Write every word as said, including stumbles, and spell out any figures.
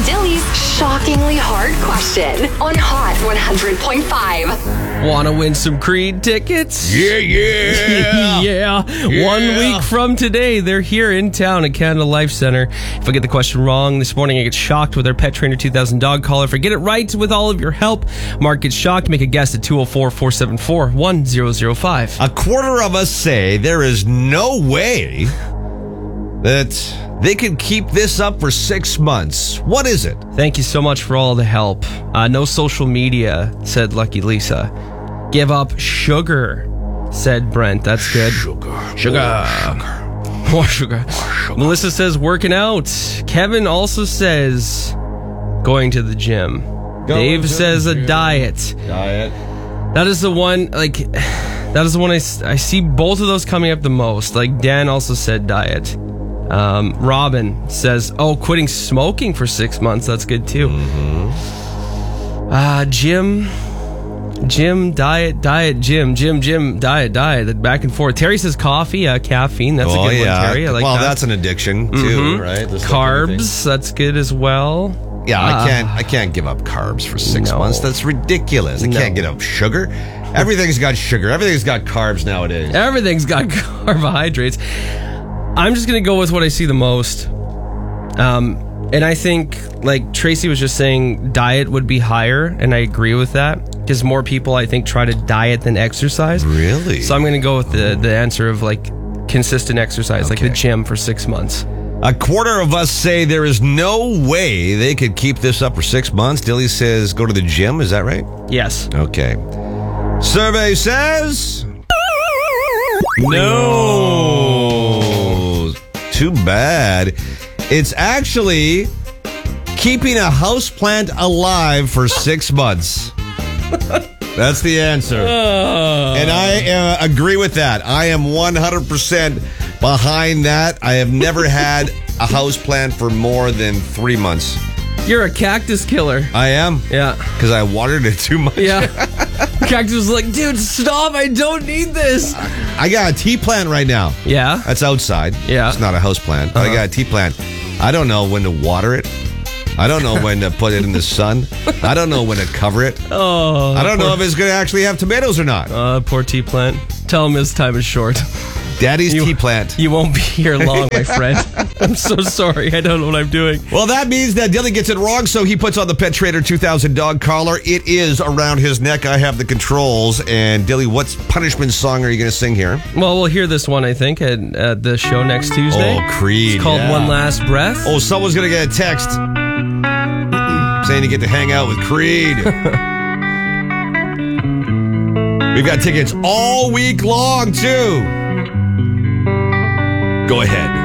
and Dilly's shockingly hard question on Hot one hundred point five. Want to win some Creed tickets? Yeah, yeah. yeah. Yeah. One week from today, they're here in town at Canada Life Center. If I get the question wrong this morning, I get shocked with our Pet Trainer two thousand dog collar. If I get it right with all of your help, Mark gets shocked. Make a guess at two oh four, four seven four, one zero zero five. A quarter of us say there is no way that they could keep this up for six months. What is it? Thank you so much for all the help. Uh, no social media, said Lucky Lisa. Give up sugar, said Brent. That's good. Sugar. Sugar. More sugar. sugar. Melissa says working out. Kevin also says going to the gym. Going Dave to says the a gym. diet. Diet. That is the one, like, that is the one I, s- I see both of those coming up the most. Like, Dan also said diet. Um, Robin says, oh, quitting smoking for six months. That's good, too. Mm-hmm. Uh, Jim... Gym, diet, diet, gym, gym, gym, diet, diet. Back and forth. Terry says coffee, uh, caffeine. That's Oh, a good yeah. one, Terry. I like well, that. that's an addiction, too, Mhm. right? Just like Carbs, everything. that's good as well. Yeah, Ah. I can't I can't give up carbs for six No. months. That's ridiculous. I No. can't give up sugar. Everything's got sugar. Everything's got carbs nowadays. Everything's got carbohydrates. I'm just going to go with what I see the most. Um, and I think, like Tracy was just saying, diet would be higher, and I agree with that. Because more people, I think, try to diet than exercise. Really? So I'm going to go with the, the answer of, like, consistent exercise, like Okay. the gym for six months. A quarter of us say there is no way they could keep this up for six months. Dilly says go to the gym. Is that right? Yes. Okay. Survey says... No. Too bad. It's actually keeping a houseplant alive for six months. That's the answer. Uh, And I uh, agree with that. I am one hundred percent behind that. I have never had a houseplant for more than three months. You're a cactus killer. I am. Yeah. Because I watered it too much. Yeah. Cactus was like, dude, stop. I don't need this. I got a tea plant right now. Yeah. That's outside. Yeah. It's not a house plant, but I Uh-huh. got a tea plant. I don't know when to water it. I don't know when to put it in the sun. I don't know when to cover it. Oh. I don't poor, know if it's going to actually have tomatoes or not. Uh, poor tea plant. Tell him his time is short. Daddy's You- tea plant. You won't be here long, my friend. I'm so sorry. I don't know what I'm doing. Well, that means that Dilly gets it wrong, so he puts on the Pet Trainer two thousand dog collar. It is around his neck. I have the controls. And Dilly, what punishment song are you going to sing here? Well, we'll hear this one, I think, at, at the show next Tuesday. Oh, Creed. It's called yeah. One Last Breath. Oh, someone's going to get a text saying you get to hang out with Creed. We've got tickets all week long, too. Go ahead.